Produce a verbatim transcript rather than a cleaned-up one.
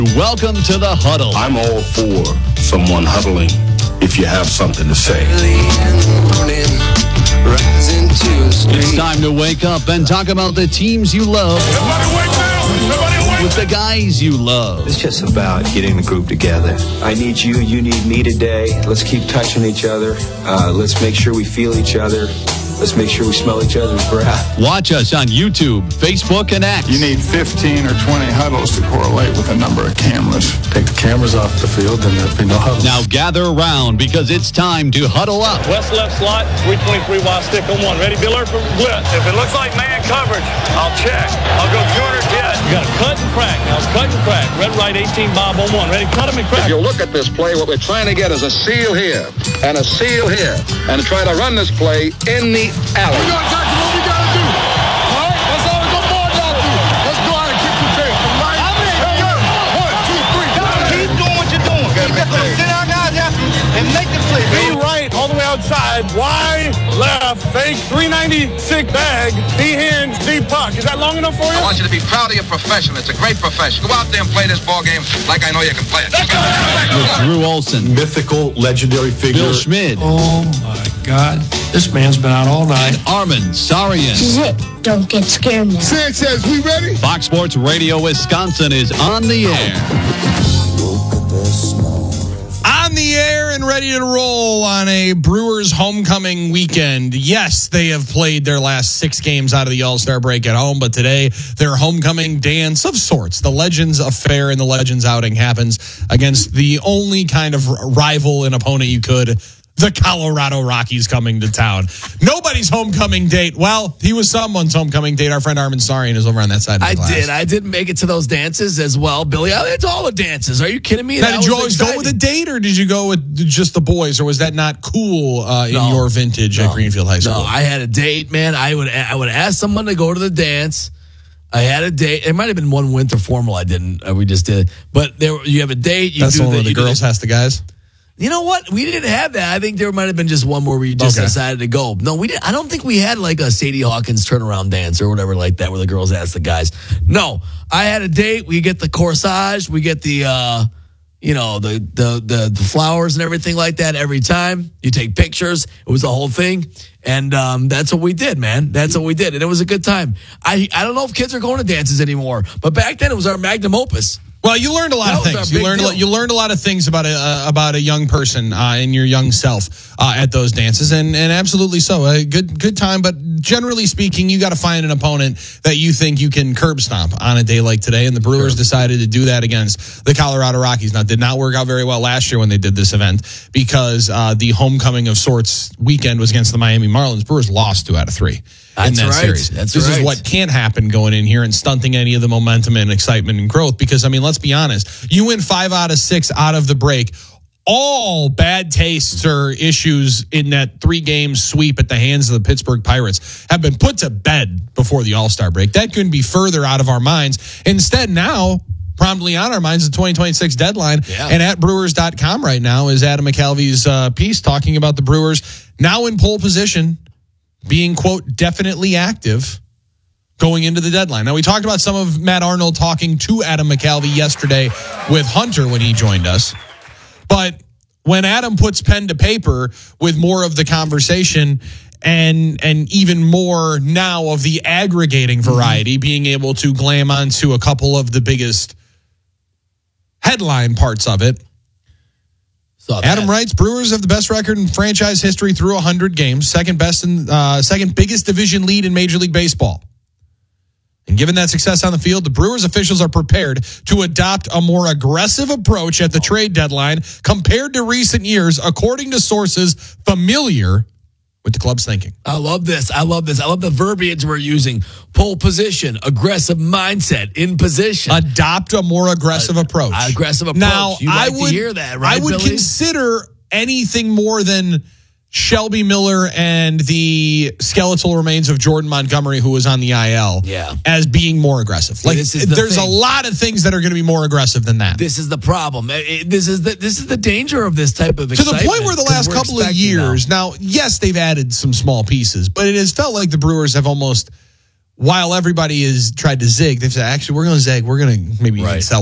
Welcome to the Huddle. I'm all for someone huddling if you have something to say. It's time to wake up and talk about the teams you love. Everybody wake now! Everybody wake With the guys you love. It's just about getting the group together. I need you, you need me today. Let's keep touching each other. Uh, let's make sure we feel each other. Let's make sure we smell each other's breath. Watch us on YouTube, Facebook, and X. You need fifteen or twenty huddles to correlate with a number of cameras. Take the cameras off the field, and there'll be no huddle. Now gather around because it's time to huddle up. West left slot, three twenty-three wide stick on one. Ready, Biller for blitz. If it looks like man coverage, I'll check. I'll go two hundred jet. You got to cut and crack. Now cut and crack. Red right eighteen Bob on one. Ready, cut him and crack. If you look at this play, what we're trying to get is a seal here and a seal here and try to run this play in the alley. What we gotta do? All right, that's all the board gotta do. Let's go out and kick the tail. Right? One, two, three. Keep doing what you're doing. Keep that little sit down guys after and make the play. B right, all the way outside. Y left, fake, three ninety-six bag, D hinge, D puck. Is that long enough for you? I want you to be proud of your profession. It's a great profession. Go out there and play this ball game like I know you can play it. With Drew Olson, Mythical, legendary figure. Bill Schmid, Oh, my God. This man's been out all night. Armin Sarian. This is it. Don't get scared now. Sanchez, we ready? Fox Sports Radio Wisconsin is on the air. On the air and ready to roll on a Brewers homecoming weekend. Yes, they have played their last six games out of the All-Star break at home, but today their homecoming dance of sorts. The Legends affair and the Legends outing happens against the only kind of rival and opponent you could. The Colorado Rockies coming to town. Nobody's homecoming date. Well, he was someone's homecoming date. Our friend Armin Sarian is over on that side of the I glass. did. I did make it to those dances as well, Billy. I- It's all the dances. Are you kidding me? Now, That did you was always exciting. go with a date, or did you go with just the boys, or was that not cool uh, in No. your vintage at No. Greenfield High School? No, I had a date, man. I would I would ask someone to go to the dance. I had a date. It might have been one winter formal. I didn't. Uh, we just did. But there, you have a date. You That's do the one where the you do girls has the guys. You know what? We didn't have that. I think there might have been just one where we just Okay. decided to go. No, we didn't. I don't think we had like a Sadie Hawkins turnaround dance or whatever like that where the girls asked the guys. No, I had a date. We get the corsage. We get the, uh, you know, the, the, the, the flowers and everything like that every time. You take pictures. It was the whole thing. And um, that's what we did, man. That's what we did. And it was a good time. I, I don't know if kids are going to dances anymore, but back then it was our magnum opus. Well, you learned a lot That of was things. our You big learned a deal. lot, you learned a lot of things about a uh, about a young person uh, and your young self uh, at those dances, and and absolutely so. A good good time, but generally speaking, you got to find an opponent that you think you can curb stomp on a day like today. And the Brewers decided to do that against the Colorado Rockies. Now, it did not work out very well last year when they did this event because uh, the homecoming of sorts weekend was against the Miami Marlins. Brewers lost two out of three. In That's that right. series. That's this right. is what can't happen going in here and stunting any of the momentum and excitement and growth. Because, I mean, let's be honest. You win five out of six out of the break. All bad tastes or issues in that three-game sweep at the hands of the Pittsburgh Pirates have been put to bed before the All-Star break. That couldn't be further out of our minds. Instead, now, promptly on our minds, the twenty twenty-six deadline. Yeah. And at Brewers dot com right now is Adam McCalvy's uh, piece talking about the Brewers now in pole position, being, quote, definitely active going into the deadline. Now, we talked about some of Matt Arnold talking to Adam McCalvy yesterday with Hunter when he joined us. But when Adam puts pen to paper with more of the conversation and and even more now of the aggregating variety, mm-hmm. being able to glam onto a couple of the biggest headline parts of it, Adam writes, Brewers have the best record in franchise history through one hundred games, second best in, uh, second biggest division lead in Major League Baseball. And given that success on the field, the Brewers officials are prepared to adopt a more aggressive approach at the trade deadline compared to recent years, according to sources familiar with the club's thinking. I love this. I love this. I love the verbiage we're using. Pole position, aggressive mindset, in position. Adopt a more aggressive uh, approach. Aggressive approach. Now, you I like would to hear that, right, I would Billy? consider anything more than Shelby Miller and the skeletal remains of Jordan Montgomery, who was on the I L, yeah. as being more aggressive. Like, this is the there's thing. a lot of things that are going to be more aggressive than that. This is the problem. It- This is the this is the danger of this type of To excitement. the point where the 'cause last we're couple of expecting years, now. now, yes, they've added some small pieces, but it has felt like the Brewers have almost, while everybody has tried to zig, they've said, actually, we're going to zig. We're going to maybe Right. sell